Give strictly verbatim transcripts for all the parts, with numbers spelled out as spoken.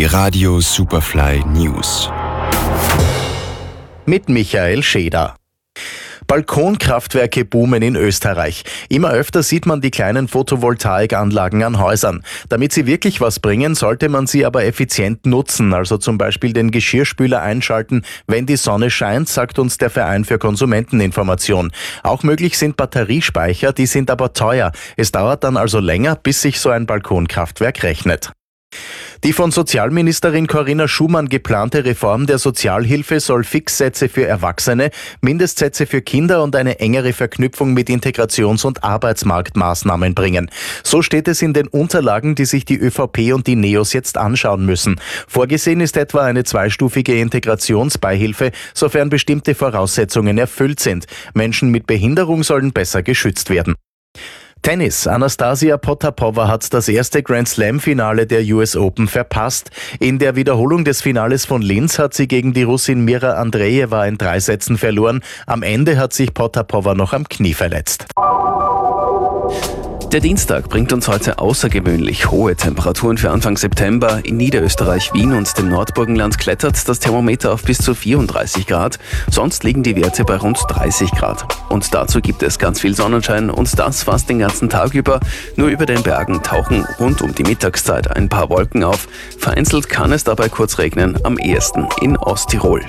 Die Radio Superfly News. Mit Michael Scheder. Balkonkraftwerke boomen in Österreich. Immer öfter sieht man die kleinen Photovoltaikanlagen an Häusern. Damit sie wirklich was bringen, sollte man sie aber effizient nutzen, also zum Beispiel den Geschirrspüler einschalten, wenn die Sonne scheint, sagt uns der Verein für Konsumenteninformation. Auch möglich sind Batteriespeicher, die sind aber teuer. Es dauert dann also länger, bis sich so ein Balkonkraftwerk rechnet. Die von Sozialministerin Corinna Schumann geplante Reform der Sozialhilfe soll Fixsätze für Erwachsene, Mindestsätze für Kinder und eine engere Verknüpfung mit Integrations- und Arbeitsmarktmaßnahmen bringen. So steht es in den Unterlagen, die sich die ÖVP und die Neos jetzt anschauen müssen. Vorgesehen ist etwa eine zweistufige Integrationsbeihilfe, sofern bestimmte Voraussetzungen erfüllt sind. Menschen mit Behinderung sollen besser geschützt werden. Tennis. Anastasia Potapova hat das erste Grand-Slam-Finale der U S Open verpasst. In der Wiederholung des Finales von Linz hat sie gegen die Russin Mira Andreeva in drei Sätzen verloren. Am Ende hat sich Potapova noch am Knie verletzt. Der Dienstag bringt uns heute außergewöhnlich hohe Temperaturen für Anfang September. In Niederösterreich, Wien und dem Nordburgenland klettert das Thermometer auf bis zu vierunddreißig Grad. Sonst liegen die Werte bei rund dreißig Grad. Und dazu gibt es ganz viel Sonnenschein und das fast den ganzen Tag über. Nur über den Bergen tauchen rund um die Mittagszeit ein paar Wolken auf. Vereinzelt kann es dabei kurz regnen, am ehesten in Osttirol.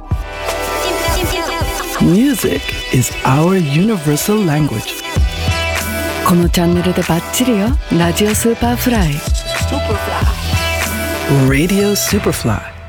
Music is our universal language. このチャンネルでバッチリよ。ラジオスーパーフライ。 Radio Superfly.